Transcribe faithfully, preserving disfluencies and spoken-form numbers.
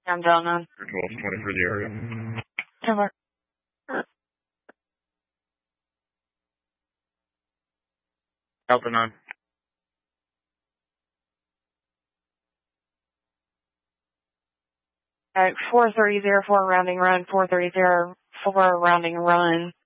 I'm down on. twelve twenty for the area. Timber. Delta nine. Alright, four thirty zero four rounding run, four thirty zero four rounding run.